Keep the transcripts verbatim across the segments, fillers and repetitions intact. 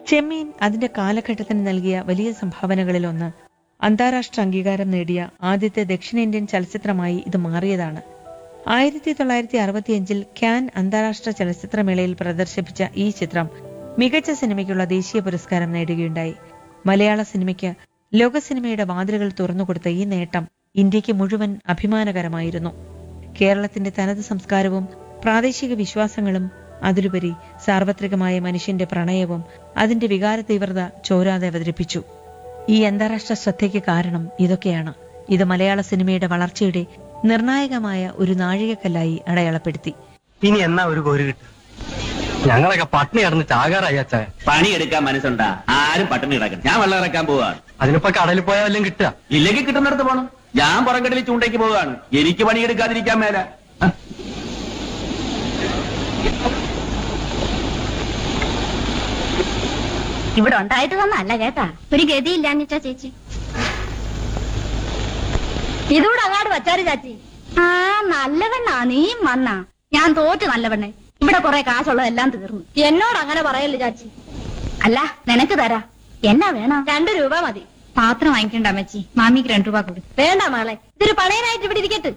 ചെമ്മീൻ അതിന്റെ കാലഘട്ടത്തിന് നൽകിയ വലിയ സംഭാവനകളിലൊന്ന് അന്താരാഷ്ട്ര അംഗീകാരം നേടിയ ആദ്യത്തെ ദക്ഷിണേന്ത്യൻ ചലച്ചിത്രമായി ഇത് മാറിയതാണ്. ആയിരത്തി തൊള്ളായിരത്തി അറുപത്തിയഞ്ചിൽ ക്യാൻ അന്താരാഷ്ട്ര ചലച്ചിത്രമേളയിൽ പ്രദർശിപ്പിച്ച ഈ ചിത്രം മികച്ച സിനിമയ്ക്കുള്ള ദേശീയ പുരസ്കാരം നേടുകയുണ്ടായി. മലയാള സിനിമയ്ക്ക് ലോക സിനിമയുടെ വാതിലുകൾ തുറന്നുകൊടുത്ത ഈ നേട്ടം ഇന്ത്യക്ക് മുഴുവൻ അഭിമാനകരമായിരുന്നു. കേരളത്തിന്റെ തനത് സംസ്കാരവും പ്രാദേശിക വിശ്വാസങ്ങളും അതിലുപരി സാർവത്രികമായ മനുഷ്യന്റെ പ്രണയവും അതിന്റെ വികാര തീവ്രത ചോരാതെ അവതരിപ്പിച്ചു. ഈ അന്താരാഷ്ട്ര ശ്രദ്ധയ്ക്ക് കാരണം ഇതൊക്കെയാണ്. ഇത് മലയാള സിനിമയുടെ വളർച്ചയുടെ നിർണായകമായ ഒരു നാഴികക്കല്ലായി അടയാളപ്പെടുത്തി. ഇനി എന്നാ ഒരു കോരി കിട്ടും? ഞങ്ങളൊക്കെ പട്ടിണി കിടന്ന് ചാകാറായി അച്ഛാ. പണിയെടുക്കാൻ മനസ്സുണ്ടാ? ആരും പട്ടിണി കിടക്കണം. ഞാൻ വെള്ളം ഇറക്കാൻ പോവാണ്. അതിനിപ്പോ കടലിൽ പോയാൽ വല്ലതും കിട്ടുക? ഇല്ലെങ്കിൽ കിട്ടുന്നിടത്ത് പോകണം. ഞാൻ പുറംകടലിൽ ചൂണ്ടയ്ക്ക് പോവുകയാണ്. എനിക്ക് പണിയെടുക്കാതിരിക്കാൻ മേല. ഇവിടെ ഉണ്ടായിട്ട് തന്നല്ല കേട്ടാ, ഒരു ഗതിയില്ലാഞ്ഞിട്ടാ ചേച്ചി. ഇതുകൂടെ അങ്ങാട് വച്ചാര് ചാച്ചി. ആ നല്ലവണ്ണാ നീ വന്നാ. ഞാൻ തോറ്റ് നല്ലവണ്ണേ. ഇവിടെ കുറെ കാശുള്ളതെല്ലാം തീർന്നു. എന്നോട് അങ്ങനെ പറയല്ലേ ചാച്ചി. അല്ല നിനക്ക് തരാ. എന്നാ വേണം? രണ്ടു രൂപ മതി. പാത്രം വാങ്ങിക്കണ്ട അമ്മച്ചി, മാമിക്ക് രണ്ടു രൂപ കൊടു. വേണ്ട മകളെ, ഇതൊരു പണയനായിട്ട് ഇവിടെ ഇരിക്കട്ടെ.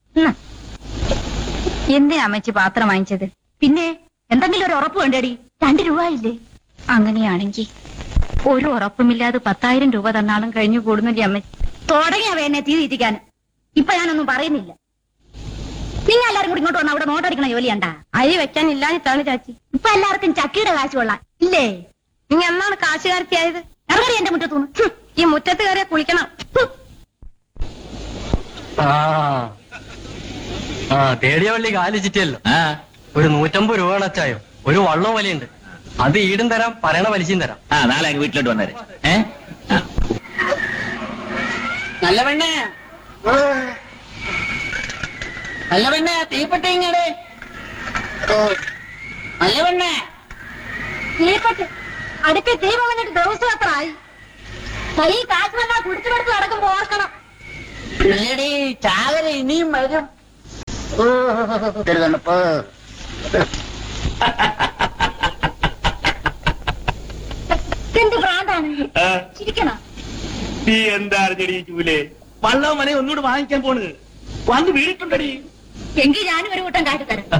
എന്തിനാ അമ്മച്ചി പാത്രം വാങ്ങിച്ചത്? പിന്നെ എന്തെങ്കിലും ഒരു ഉറപ്പ് വേണ്ടേടി? രണ്ടു രൂപ ഇല്ലേ? അങ്ങനെയാണെങ്കിൽ ഒരു ഉറപ്പുമില്ലാതെ പത്തായിരം രൂപ തന്നാളും കഴിഞ്ഞു കൂടുന്നില്ലേ അമ്മച്ചി? തുടങ്ങിയാവ എന്നെ തീ തീറ്റിക്കാൻ. ഇപ്പൊ ഞാനൊന്നും പറയുന്നില്ല. നിങ്ങൾ എല്ലാരും കൂടി ഇങ്ങോട്ട് വന്ന് അവിടെ നോട്ടടിക്കണ ജോലിയണ്ട. അരി വെക്കാൻ ഇല്ലാഞ്ഞിട്ടാണ് ചാച്ചി. ഇപ്പൊ എല്ലാവർക്കും ചക്കിയുടെ കാശ് കൊള്ളാം ഇല്ലേ? നിങ്ങൾ എന്നാണ് കാശുകാർത്തിയായത്? ഇറങ്ങടി എന്റെ മുറ്റത്തുനിന്ന്. ഈ മുറ്റത്ത് കയറിയ കുളിക്കണം. ആ ആ തേടിയ വള്ളി കാലി ചിറ്റിയല്ലോ. ഒരു നൂറ്റമ്പത് രൂപ അച്ചായോ. ഒരു വള്ളവും വലിയുണ്ട്. അത് ഈടും തരാം, പറയണ പലിശയും തരാം. ആ നാളെ വീട്ടിലോട്ട് വന്നേരെ. ഏ നല്ല പെണ്ണേ, നല്ല പെണ്ണേ, തീപ്പെട്ടി ഇങ്ങടെ. നല്ല പെണ്ണേ, തീപ്പെട്ടി അടുപ്പി തീ പൊങ്ങഞ്ഞിട്ട് ദിവസം എത്ര ആയി? കൈ കാശ് വന്നാ കുടിച്ചു കൊടുത്ത് നടക്കുമ്പോ ഓർക്കണം. ഇല്ലടി ചാകര ഇനിയും വരും. തരുതണപ്പ് എന്ത് ഭ്രാന്താണ്? ചിരിക്കണം. നീ എന്താ അറിഞ്ഞടി ചൂലേ? വള്ളവും മനെ ഒന്നുകൂടെ വാങ്ങിക്കാൻ പോണ്. വന്ന് വീണിട്ടുണ്ടടി. എങ്കിൽ ഞാനും ഒരു കൂട്ടം കാട്ടിത്തരാം.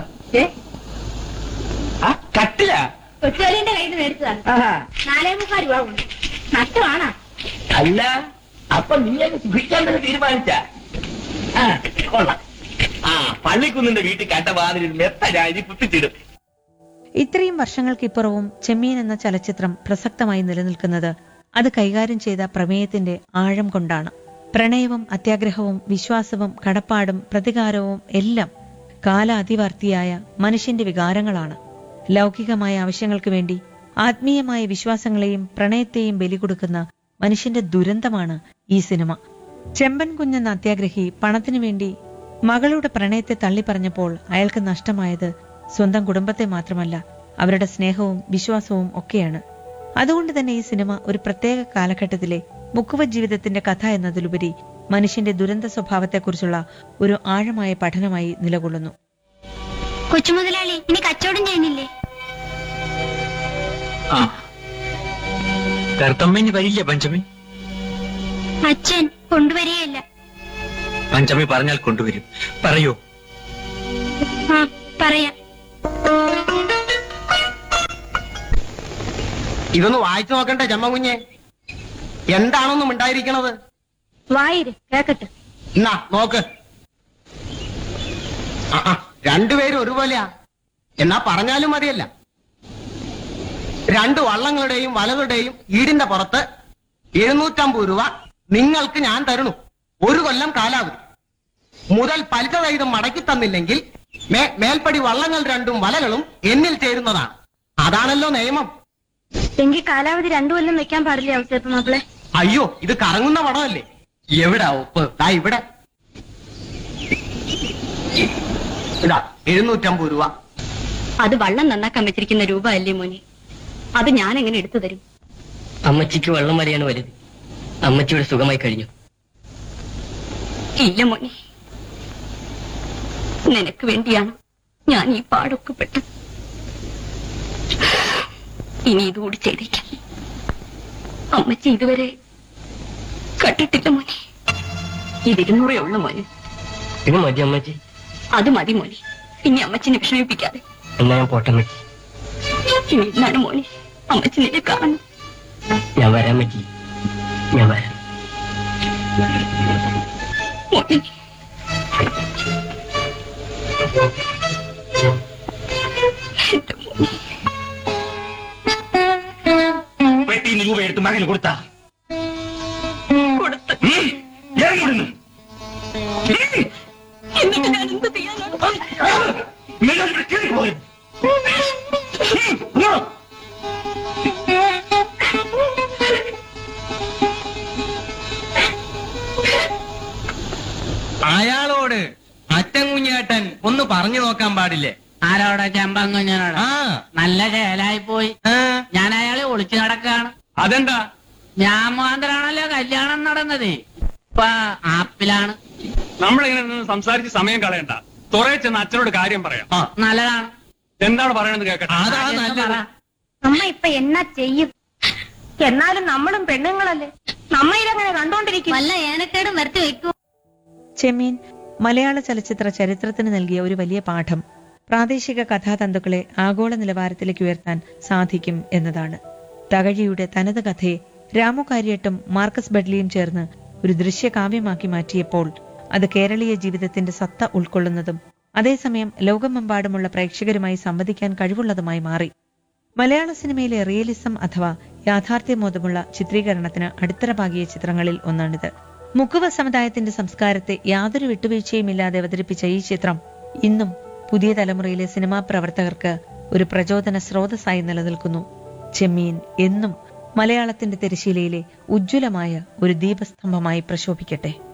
ആ കട്ടില കൊച്ചുവലിന്റെ കയ്യിൽ നിന്ന് മേടിച്ചതാണ്. നാലേ മുക്കാൽ രൂപ കൊണ്ട് നഷ്ടമാണോ? അല്ല, അപ്പൊ നീ അങ്ങ് സുഖിക്കാൻ തന്നെ തീരുമാനിച്ച. കൊള്ളാം. ആ പള്ളിക്കുന്നിന്റെ വീട്ടിൽ കണ്ട വാതിൽ മെത്ത ഞാൻ കുത്തിച്ചിടും. ഇത്രയും വർഷങ്ങൾക്കിപ്പുറവും ചെമ്മീൻ എന്ന ചലച്ചിത്രം പ്രസക്തമായി നിലനിൽക്കുന്നത് അത് കൈകാര്യം ചെയ്ത പ്രമേയത്തിന്റെ ആഴം കൊണ്ടാണ്. പ്രണയവും അത്യാഗ്രഹവും വിശ്വാസവും കടപ്പാടും പ്രതികാരവും എല്ലാം കാലാതിവർത്തിയായ മനുഷ്യന്റെ വികാരങ്ങളാണ്. ലൗകികമായ ആവശ്യങ്ങൾക്ക് വേണ്ടി ആത്മീയമായ വിശ്വാസങ്ങളെയും പ്രണയത്തെയും ബലി കൊടുക്കുന്ന മനുഷ്യന്റെ ദുരന്തമാണ് ഈ സിനിമ. ചെമ്പൻ കുഞ്ഞെന്ന അത്യാഗ്രഹി പണത്തിനു വേണ്ടി മകളുടെ പ്രണയത്തെ തള്ളിപ്പറഞ്ഞപ്പോൾ അയാൾക്ക് നഷ്ടമായത് സ്വന്തം കുടുംബത്തെ മാത്രമല്ല, അവരുടെ സ്നേഹവും വിശ്വാസവും ഒക്കെയാണ്. അതുകൊണ്ട് തന്നെ ഈ സിനിമ ഒരു പ്രത്യേക കാലഘട്ടത്തിലെ മുക്കുവ ജീവിതത്തിന്റെ കഥ എന്നതിലുപരി മനുഷ്യന്റെ ദുരന്ത സ്വഭാവത്തെക്കുറിച്ചുള്ള ഒരു ആഴമായ പഠനമായി നിലകൊള്ളുന്നു. കൊച്ചുമുതലാളി ഇനി കച്ചവടം ചെയ്യുന്നില്ലേ? കറുത്തമ്മ വരില്ല പഞ്ചമി. അച്ഛൻ കൊണ്ടുവരികയല്ല. പഞ്ചമി പറഞ്ഞാൽ കൊണ്ടുവരും. പറയൂ. ആ പറയാം. ഇതൊന്ന് വായിച്ചു നോക്കണ്ടേ ചമ്മ കുഞ്ഞെ? എന്താണൊന്നും ഉണ്ടായിരിക്കണത്? വായിര് കേക്കട്ടെ. എന്നാ നോക്ക്. രണ്ടുപേരും ഒരുപോലെയാ. എന്നാ പറഞ്ഞാലും മതിയല്ല. രണ്ട് വള്ളങ്ങളുടെയും വലകളുടെയും ഈടിന്റെ പുറത്ത് എഴുന്നൂറ്റമ്പത് രൂപ നിങ്ങൾക്ക് ഞാൻ തരണു. ഒരു കൊല്ലം കാലാവധി. മുതൽ പലിശ സഹിതം മടക്കി തന്നില്ലെങ്കിൽ മേൽപ്പടി വള്ളങ്ങൾ രണ്ടും വലകളും എന്നിൽ ചേരുന്നതാണ്. അതാണല്ലോ നിയമം. എങ്കിൽ കാലാവധി രണ്ടു കൊല്ലം വെക്കാൻ പാടില്ല അവസരത്ത് മാപ്പിളെ? അയ്യോ, ഇത് കറങ്ങുന്ന പടമല്ലേ. എവിടാ ഒപ്പ്? ദാ ഇവിടെ. ഇതാ എഴുന്നൂറ്റമ്പത് രൂപ. അത് വള്ളം നന്നാക്കാൻ വെച്ചിരിക്കുന്ന രൂപ അല്ലേ മോനെ? അത് ഞാൻ എങ്ങനെ എടുത്തു തരും? അമ്മച്ചിക്ക് വെള്ളം വരെയാണ് വലുത്. അമ്മച്ചിയുടെ സുഖമായി കഴിഞ്ഞു. ഇല്ല മോനെ, നിനക്ക് വേണ്ടിയാണ് ഞാൻ ഈ പാടൊക്കെ പെട്ടത്. ഇനി ഇതുകൂടി ചെയ്തേക്കാം. അമ്മച്ചി ഇതുവരെ കണ്ടിട്ടില്ല മോനെ. ഇതിരുന്നൂറേ ഉള്ളു മോനെ. ഇത് മതി അമ്മച്ചി. അത് മതി മോനെ. ഇനി അമ്മച്ചിനെ വിഷമിപ്പിക്കാതെ. എന്നാ ഞാൻ പോട്ടെ അമ്മച്ചി. ഇനി എന്നാണ് മോനെ അമ്മച്ചി നിന്നെ കാണുന്നു. ഞാൻ വരാം അമ്മച്ചി, ഞാൻ വരാം. മോനെ പെട്ടിന്ന് രൂപ എടുത്ത് മകന് കൊടുത്ത കൊടുത്ത് ഇറങ്ങിവിടുന്നു. എന്നിട്ട് ഞാൻ എന്ത് ചെയ്യാനാണ്? അയാളോട് അച്ഛൻ കുഞ്ഞേട്ടൻ ഒന്ന് പറഞ്ഞു നോക്കാൻ പാടില്ലേ? ആരോടെ ചെമ്പങ്ങുഞ്ഞനോട് ആ നല്ല ചേലായി പോയി. ആ, ഞാൻ അയാളെ ഒളിച്ചു നടക്കാണ്. അതെന്താ? ഞാൻ മാത്രാണല്ലോ കല്യാണം നടന്നത്. ഇപ്പൊ ആപ്പിലാണ്. നമ്മളിങ്ങനെ നിന്ന് സംസാരിച്ച് സമയം കളയണ്ട. തുറയെ ചെന്ന് അച്ഛനോട് കാര്യം പറയാം. ആ, നല്ലതാണ്. എന്താണ് പറയണത് കേക്കട്ടെ. അതാ ആദ്യം നല്ലത്. പറ. അമ്മ ഇപ്പൊ എന്നാ ചെയ്യും? എന്നാലും നമ്മളും പെണ്ണുങ്ങളല്ലേ, നമ്മ ഇതങ്ങനെ കണ്ടോണ്ടിരിക്കും. വല്ല ഏനക്കേടും വരുത്തി വെക്കൂ. ചെമ്മീൻ മലയാള ചലച്ചിത്ര ചരിത്രത്തിന് നൽകിയ ഒരു വലിയ പാഠം പ്രാദേശിക കഥാതന്തുക്കളെ ആഗോള നിലവാരത്തിലേക്ക് ഉയർത്താൻ സാധിക്കും എന്നതാണ്. തകഴിയുടെ തനത് കഥയെ രാമു കാര്യട്ടും മാർക്കസ് ബഡ്ലിയും ചേർന്ന് ഒരു ദൃശ്യകാവ്യമാക്കി മാറ്റിയപ്പോൾ അത് കേരളീയ ജീവിതത്തിന്റെ സത്ത ഉൾക്കൊള്ളുന്നതും അതേസമയം ലോകമെമ്പാടുമുള്ള പ്രേക്ഷകരുമായി സംവദിക്കാൻ കഴിവുള്ളതുമായി മാറി. മലയാള സിനിമയിലെ റിയലിസം അഥവാ യാഥാർത്ഥ്യമോദമുള്ള ചിത്രീകരണത്തിന് അടിത്തറ പാകിയ ചിത്രങ്ങളിൽ ഒന്നാണിത്. മുക്കുവ സമുദായത്തിന്റെ സംസ്കാരത്തെ യാതൊരു വിട്ടുവീഴ്ചയുമില്ലാതെ അവതരിപ്പിച്ച ഈ ചിത്രം ഇന്നും പുതിയ തലമുറയിലെ സിനിമാ പ്രവർത്തകർക്ക് ഒരു പ്രചോദന സ്രോതസ്സായി നിലനിൽക്കുന്നു. ചെമ്മീൻ എന്നും മലയാളത്തിന്റെ തിരശീലയിലെ ഉജ്ജ്വലമായ ഒരു ദീപസ്തംഭമായി പ്രശോഭിക്കട്ടെ.